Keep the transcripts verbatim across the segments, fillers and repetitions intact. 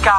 家。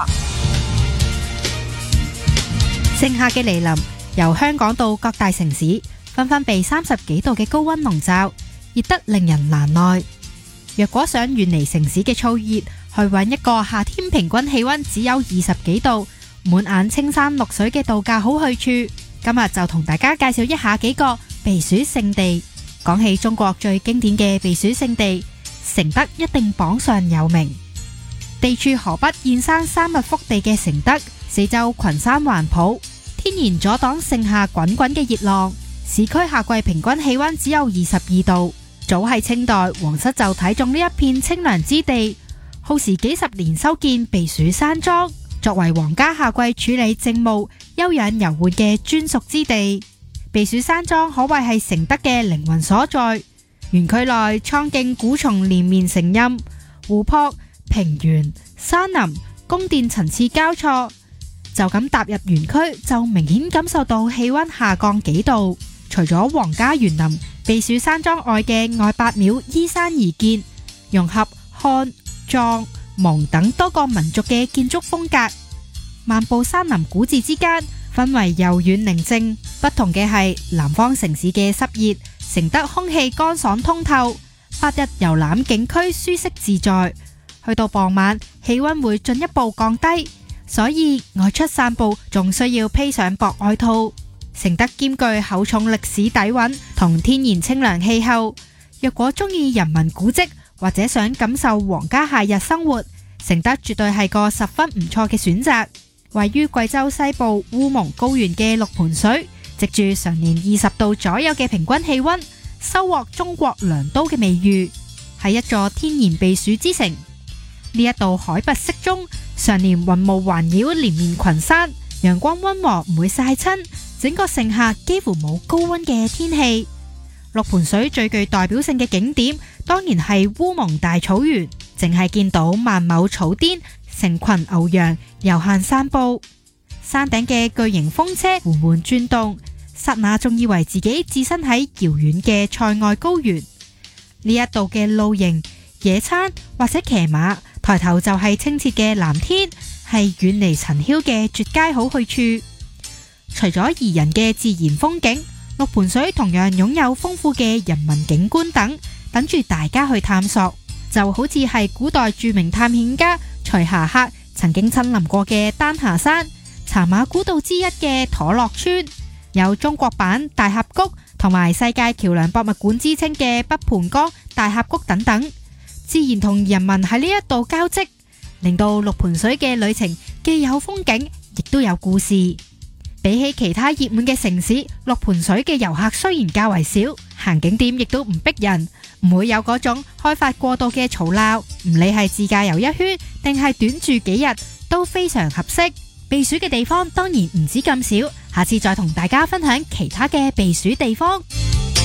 盛夏嘅嚟臨，由香港到各大城市，紛紛被三十幾度嘅高溫籠罩，熱得令人難耐。若果想遠離城市嘅燥熱，去揾一個夏天平均氣溫只有二十幾度，滿眼青山綠水嘅度假好去處，今日就同大家介紹一下幾個避暑勝地。講起中國最經典嘅避暑勝地，承德一定榜上有名。地處河北燕山山脈腹地嘅承德，四周群山環抱，天然阻擋盛夏滾滾嘅熱浪。市區夏季平均氣溫只有二十二度。早喺清代，皇室就睇中呢一片清涼之地，耗時幾十年修建避暑山莊，作為皇家夏季處理政務、休養遊玩嘅專屬之地。避暑山莊可謂係承德嘅靈魂所在。園區內蒼勁古松連綿成蔭，湖泊、平原、山林、宮殿層次交錯，就咁踏入園區就明顯感受到氣溫下降幾度。除咗皇家園林，避暑山莊外嘅外八廟依山而建，融合漢、藏、蒙等多個民族嘅建築風格。漫步山林古寺之間，氛圍柔軟寧靜。不同嘅係南方城市嘅濕熱，承德空氣乾爽通透，發日遊覽景區舒適自在。去到傍晚，氣溫會進一步降低，所以外出散步仲需要披上薄外套。承德兼具厚重歷史底蘊同天然清涼氣候，若果中意人文古蹟或者想感受皇家夏日生活，承德絕對係個十分唔錯嘅選擇。位於貴州西部烏蒙高原嘅六盤水，藉住常年二十度左右嘅平均氣溫，收穫中國良都嘅美譽，係一座天然避暑之城。呢一度海拔適中，常年雲霧環繞，連綿群山，陽光溫和，唔會曬親。整個盛夏幾乎冇高溫嘅天氣。六盤水最具代表性嘅景點，當然係烏蒙大草原，淨係見到萬畝草甸，成群牛羊悠閒散步。山頂嘅巨型風車緩緩轉動，剎那仲以為自己置身喺遙遠嘅塞外高原。呢一度嘅露營、野餐或者騎馬，抬頭就係清澈嘅藍天，係遠離塵囂嘅絕佳好去處。除咗宜人嘅自然風景，六盤水同樣擁有豐富嘅人文景觀等，等住大家去探索。就好似係古代著名探險家徐霞客曾經親臨過嘅丹霞山、茶馬古道之一嘅妥樂村，有中國版大峽谷同埋世界橋樑博物館之稱嘅北盤江大峽谷等等。自然同人民喺呢一度交織，令到六盤水嘅旅程既有風景，亦都有故事。比起其他熱門嘅城市，六盤水嘅遊客雖然較為少，行景點亦都唔逼人，唔會有嗰種開發過度嘅嘈鬧。唔理係自駕遊一圈定係短住幾日，都非常合適。避暑嘅地方當然唔止咁少，下次再同大家分享其他嘅避暑地方。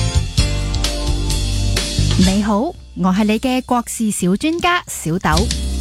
你好，我係你嘅國事小專家小豆。